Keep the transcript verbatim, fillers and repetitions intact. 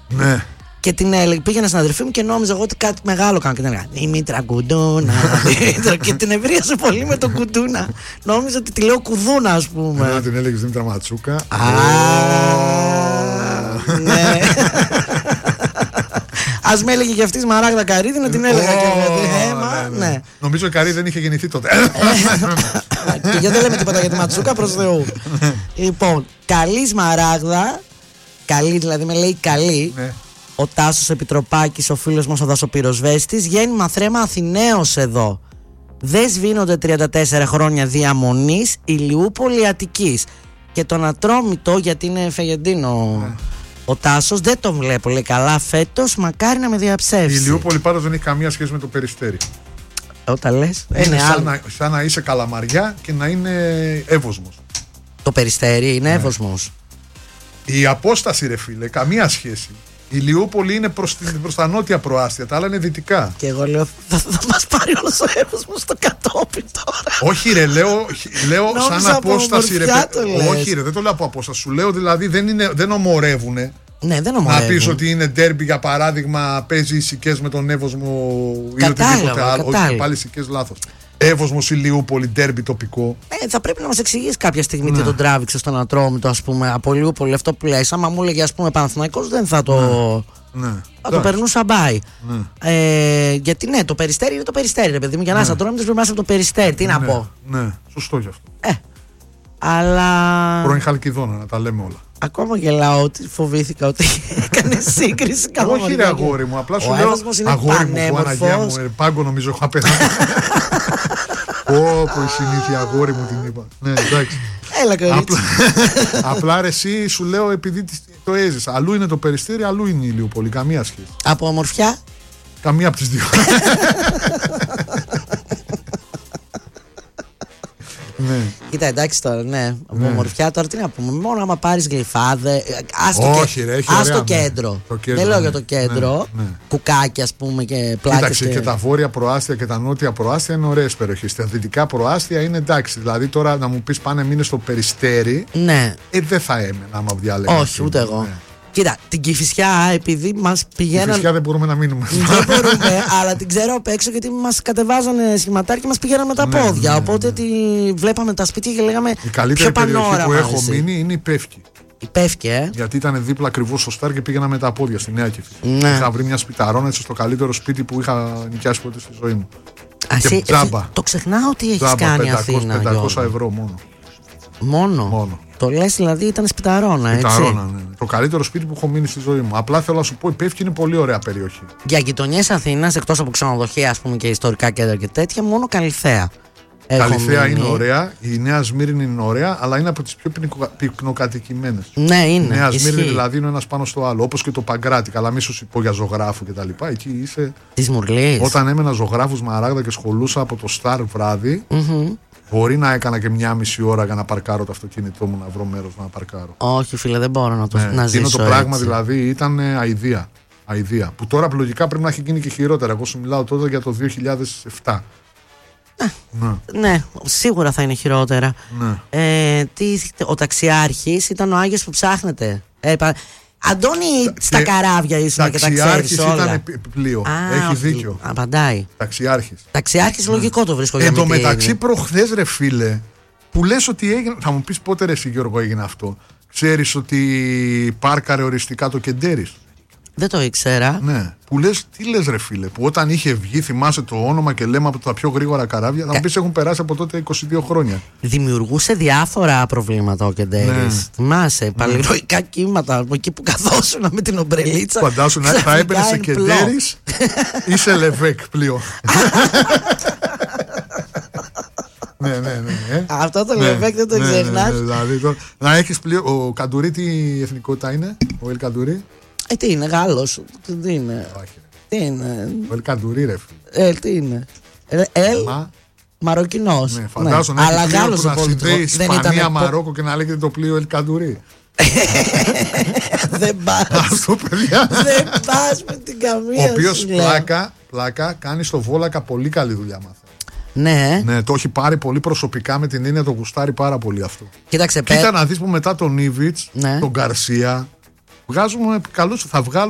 Ναι. Και την έλεγε, πήγαινα στην αδερφή μου και νόμιζα εγώ ότι κάτι μεγάλο κάνω. Και την έλεγα Δήμητρα Κουντούνα. Και την ευρίασε πολύ με το Κουντούνα. Νόμιζα ότι τη λέω Κουδούνα, ας πούμε. Να την έλεγε Δήμητρα Ματσούκα. Α, ναι. Ας με έλεγε και αυτή η Σμαράγδα Καρύδη να την έλεγα και εγώ. Ναι. Νομίζω η Καρύδη δεν είχε γεννηθεί τότε. Και γιατί δεν λέμε τίποτα για τη Ματσούκα, προς Θεού. Λοιπόν, καλή Σμαράγδα. Καλή, δηλαδή με λέει καλή. Ο Τάσος Επιτροπάκης, ο φίλος μας ο δασοπυροσβέστης, γέννημα θρέμα Αθηναίος εδώ. Δεν σβήνονται τριάντα τέσσερα χρόνια διαμονής, Ηλιούπολη Αττικής. Και τον Ατρόμητο, γιατί είναι φεγεντίνο yeah. ο Τάσος, δεν τον βλέπω λέει καλά φέτος, μακάρι να με διαψεύσει. Η Ηλιούπολη πάντως δεν έχει καμία σχέση με το Περιστέρι. Όταν λες, είναι, είναι σαν, να, σαν να είσαι Καλαμαριά και να είναι Εύωσμος. Το Περιστέρι είναι yeah. Εύωσμος. Η απόσταση ρε φίλε, καμία σχέση. Η Ηλιούπολη είναι προς, την, προς τα νότια προάστια, τα άλλα είναι δυτικά. Και εγώ λέω θα, θα μας πάρει όλος ο Εύωσμος στο κατόπι τώρα. Όχι ρε, λέω, λέω σαν απόσταση ρε. Όχι ρε, δεν το λέω από απόσταση. Σου λέω δηλαδή δεν, είναι, δεν ομορεύουνε. Ναι, δεν ομορεύουν. Να πεις ότι είναι ντέρμπι για παράδειγμα, παίζει οι Σικές με τον Εύωσμο ή οτιδήποτε άλλο. Όχι, πάλι Σικές λάθος. Εύωσμος Ηλιούπολη, ντέρμπι τοπικό. Ε, θα πρέπει να μας εξηγήσει κάποια στιγμή ναι. τι τον τράβηξε στον Ατρόμητο, ας πούμε, από Ηλιούπολη. Αυτό που λέει, άμα μου έλεγε, ας πούμε, Παναθηναϊκός, δεν θα το. Ναι. Ναι. Θα το περνούσα μπάι. Ναι. Ε, γιατί ναι, το Περιστέρι είναι το Περιστέρι, ρε παιδί μου. Για να είσαι Ατρόμητος πρέπει να είσαι από το Περιστέρι. Τι ναι. να πω. Ναι, σωστό γι' αυτό. Ε, αλλά. Πρώην Χαλκιδόνα, να τα λέμε όλα. Ακόμα γελάω ότι φοβήθηκα ότι έκανε σύγκριση. Όχι, ρε αγόρι μου, απλά σου λέω. Αγόρι μου, Παναγία μου, πάγκο νομίζω έχω απέναντι. Όπω η συνήθεια, αγόρι μου την είπα. Ναι, εντάξει. Έλα, κορίτσι. Απλά ρε, εσύ σου λέω επειδή το έζησα. Αλλού είναι το Περιστέρι, αλλού είναι η Ηλιούπολη. Καμία σχέση. Από ομορφιά. Καμία από τις δύο. Ναι. Κοίτα, εντάξει τώρα, ναι. Από ομορφιά τώρα τι να πούμε. Μόνο άμα πάρεις γλυφάδε. Όχι, ρε, έχει ας ωραία, το κέντρο. Ναι. Το κέντρο. Δεν λέω ναι. για το κέντρο. Ναι, ναι. Κουκάκια, ας πούμε, και πλάκες. Κοίταξε, και... και τα βόρεια προάστια και τα νότια προάστια είναι ωραίες περιοχές. Τα δυτικά προάστια είναι εντάξει. Δηλαδή τώρα να μου πεις πάνε μείνε στο Περιστέρι. Ναι. Ε, δεν θα έμενα άμα διάλεγα. Όχι, ούτε εγώ. Ναι. Κοίτα, την Κηφισιά, επειδή μας πηγαίναν. Την Κηφισιά δεν μπορούμε να μείνουμε. Δεν μπορούμε, αλλά την ξέρω απ' έξω γιατί μας κατεβάζανε σχηματάρια και μας πηγαίναν με τα ναι, πόδια. Ναι, οπότε ναι. Τη... βλέπαμε τα σπίτια και λέγαμε. Η καλύτερη περιοχή που έχω μείνει είναι η Πεύκη. Η Πεύκη, ε. Γιατί ήταν δίπλα ακριβώς στο Στάρ και πήγαινα με τα πόδια στη Νέα Κηφισιά. Ναι. Είχα βρει μια σπιταρόνα έτσι στο καλύτερο σπίτι που είχα νοικιάσει ποτέ στη ζωή μου. Α, και εσύ, τζάμπα. Το ξεχνάω ότι έχει κάνει Αθήνα. πεντακόσια ευρώ μόνο. Μόνο. μόνο. Το λες δηλαδή ήταν σπιταρώνα, έτσι. Σπιταρώνα, ναι. Το καλύτερο σπίτι που έχω μείνει στη ζωή μου. Απλά θέλω να σου πω, η Πεύκη είναι πολύ ωραία περιοχή. Για γειτονιές Αθήνας, εκτός από ξενοδοχεία, ας πούμε, και ιστορικά κέντρα και τέτοια, μόνο Καλυθέα. Καλυθέα είναι ωραία, η Νέα Σμύρνη είναι ωραία, αλλά είναι από τις πιο πυκνοκατοικημένες. Ναι, είναι. Η Νέα Σμύρνη δηλαδή είναι ένας πάνω στο άλλο. Όπως και το Παγκράτη, καλά, μη σου πω για ζωγράφου κτλ. Εκεί είσαι. Της Μουρλής. Όταν έμενα ζωγράφου Σμαράγδα και σχολούσα από το Σταρ βράδυ. Mm-hmm. Μπορεί να έκανα και μια μισή ώρα για να παρκάρω το αυτοκίνητό μου, να βρω μέρος να παρκάρω. Όχι, φίλε, δεν μπορώ να το ναι, να ζήσω. Είναι το έτσι. πράγμα δηλαδή ήταν αηδία. αηδία. Που τώρα λογικά πρέπει να έχει γίνει και χειρότερα. Εγώ σου μιλάω τότε για το δύο χιλιάδες επτά. Ναι. ναι, σίγουρα θα είναι χειρότερα. Ναι. Ε, τι, ο ταξιάρχης ήταν ο Άγιος που ψάχνετε. Ε, πα... Αντώνη, και στα καράβια ήσουν και τα ξέρεις όλα. Ταξιάρχης ήταν πλοίο. Α, έχει δίκιο. Απαντάει. Ταξιάρχης. Ταξιάρχης mm. λογικό το βρίσκω. Εν τω μεταξύ προχθές ρε φίλε, που λες ότι έγινε, θα μου πεις πότε ρε εσύ Γιώργο έγινε αυτό. Ξέρεις ότι πάρκαρε οριστικά το Κεντέρις. Δεν το ήξερα. Ναι. Που λες, τι λες ρε φίλε, που όταν είχε βγει, θυμάσαι το όνομα και λέμε από τα πιο γρήγορα καράβια, θα μου πεις έχουν περάσει από τότε είκοσι δύο χρόνια. Δημιουργούσε διάφορα προβλήματα ο Κεντέρης. Ναι. Θυμάσαι, ναι. Παλαιροϊκά κύματα από εκεί που καθόσουν με την ομπρελίτσα. Φαντάσου να θα έμπαινε σε Κεντέρης ή σε Λεβέκ πλοίο. Ναι, ναι, ναι. Αυτό το Λεβέκ δεν το ξεχνάς. Να έχεις πλοίο. Ο Καντουρί τι εθνικότητα είναι, ο Ελ Καντουρί? Ε, τι είναι, Γάλλος, τι είναι. Όχι. Τι είναι. Ο Ελ Καντουρί ρε φίλε. Ε, τι είναι. Ελ Μα... Μαροκινός. Ναι, φαντάζομαι ναι. να έχει πλοίο που να συνδέει Ισπανία, ήταν... Μαρόκο και να λέγεται το πλοίο Ελ Καντουρί. Δεν πας. Αυτό παιδιά. Δεν πας με την καμία. Ο οποίος πλάκα, πλάκα κάνει στο Βόλακα πολύ καλή δουλειά μάθα. Ναι. Ναι, το έχει πάρει πολύ προσωπικά με την έννοια το γουστάρει πάρα πολύ αυτό. Κοίταξε, Κοίτα πέ... να δεις που μετά τον Ήβιτς, ναι. τον Γκαρσία, βγάζουμε καλούς, θα βγάλουν.